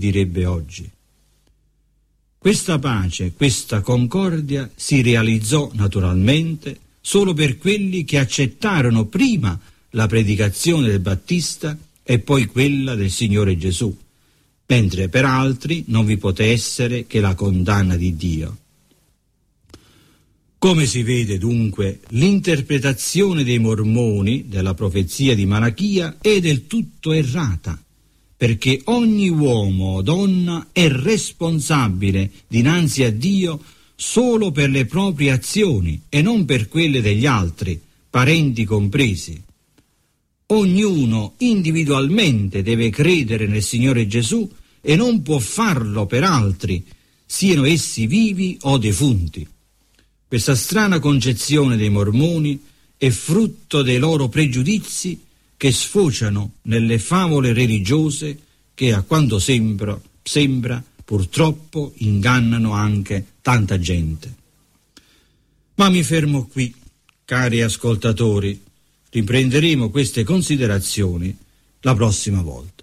direbbe oggi. Questa pace, questa concordia si realizzò naturalmente solo per quelli che accettarono prima la predicazione del Battista e poi quella del Signore Gesù, mentre per altri non vi poté essere che la condanna di Dio. Come si vede dunque, l'interpretazione dei mormoni della profezia di Malachia è del tutto errata, perché ogni uomo o donna è responsabile dinanzi a Dio solo per le proprie azioni e non per quelle degli altri, parenti compresi. Ognuno individualmente deve credere nel Signore Gesù e non può farlo per altri, siano essi vivi o defunti. Questa strana concezione dei mormoni è frutto dei loro pregiudizi che sfociano nelle favole religiose che, a quanto sembra, purtroppo ingannano anche tanta gente. Ma mi fermo qui, cari ascoltatori. Riprenderemo queste considerazioni la prossima volta.